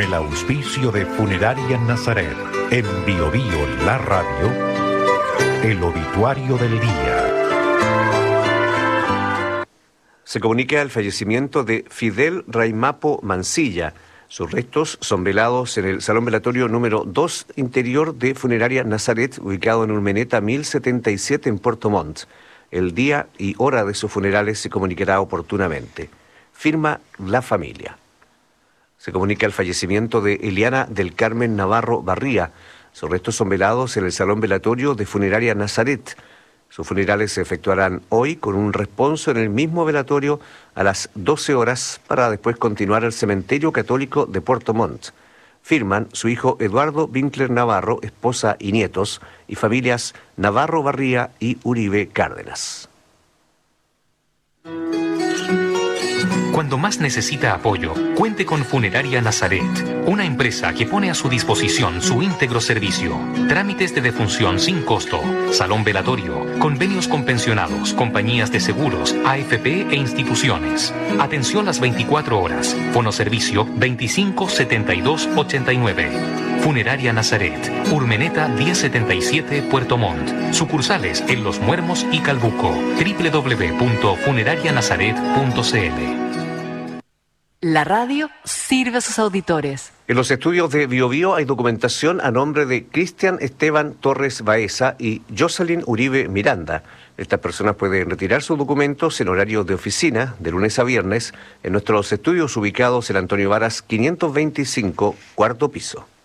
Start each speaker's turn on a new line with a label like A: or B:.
A: Con el auspicio de Funeraria Nazaret, en Biobío, la radio, el obituario del día.
B: Se comunica el fallecimiento de Fidel Raimapo Mancilla. Sus restos son velados en el Salón Velatorio número 2 interior de Funeraria Nazaret, ubicado en Urmeneta 1077 en Puerto Montt. El día y hora de sus funerales se comunicará oportunamente. Firma la familia. Se comunica el fallecimiento de Eliana del Carmen Navarro Barría. Sus restos son velados en el Salón Velatorio de Funeraria Nazaret. Sus funerales se efectuarán hoy con un responso en el mismo velatorio a las 12 horas para después continuar al Cementerio Católico de Puerto Montt. Firman su hijo Eduardo Winkler Navarro, esposa y nietos, y familias Navarro Barría y Uribe Cárdenas.
C: Cuando más necesita apoyo, cuente con Funeraria Nazaret, una empresa que pone a su disposición su íntegro servicio. Trámites de defunción sin costo, salón velatorio, convenios con pensionados, compañías de seguros, AFP e instituciones. Atención las 24 horas. Fonoservicio 25 72 89. Funeraria Nazaret, Urmeneta 1077 Puerto Montt. Sucursales en Los Muermos y Calbuco. www.funerarianazaret.cl.
D: La radio sirve a sus auditores.
B: En los estudios de Biobío hay documentación a nombre de Cristian Esteban Torres Baeza y Jocelyn Uribe Miranda. Estas personas pueden retirar sus documentos en horario de oficina, de lunes a viernes, en nuestros estudios ubicados en Antonio Varas 525, cuarto piso.